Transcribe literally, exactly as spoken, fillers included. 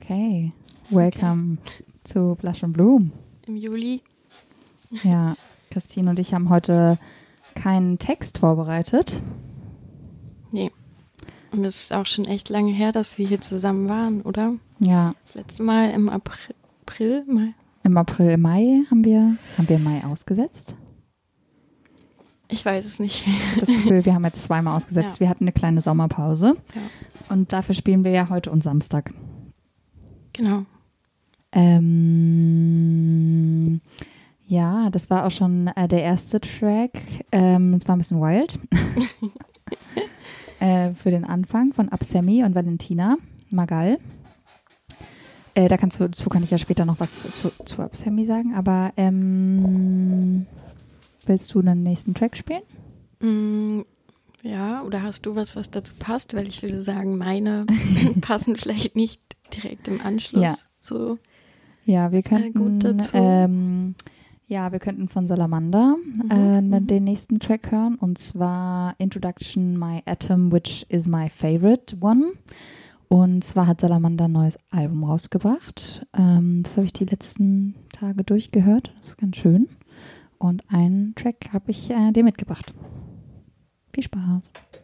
Okay, welcome okay. zu Blush and Bloom. Im Juli. Ja, Christine und ich haben heute keinen Text vorbereitet. Nee. Und es ist auch schon echt lange her, dass wir hier zusammen waren, oder? Ja. Das letzte Mal im April, April Mai? Im April, Mai haben wir, haben wir Mai ausgesetzt? Ich weiß es nicht. Ich habe das Gefühl, wir haben jetzt zweimal ausgesetzt. Ja. Wir hatten eine kleine Sommerpause. Ja. Und dafür spielen wir ja heute und Samstag. Genau. Ähm, ja, das war auch schon äh, der erste Track. Ähm, es war ein bisschen wild. äh, für den Anfang von Absemi und Valentina Magal. Äh, da kannst du, dazu kann ich ja später noch was zu, zu Absemi sagen. Aber ähm, willst du den nächsten Track spielen? Mm, ja, oder hast du was, was dazu passt? Weil ich würde sagen, meine passen vielleicht nicht direkt im Anschluss. Ja, so, ja wir könnten äh, gut dazu. Ähm, ja, wir könnten von Salamander Mhm, äh, mhm. den nächsten Track hören. Und zwar Introduction My Atom, which is my favorite one. Und zwar hat Salamander ein neues Album rausgebracht. Ähm, das habe ich die letzten Tage durchgehört. Das ist ganz schön. Und einen Track habe ich äh, dir mitgebracht. Viel Spaß.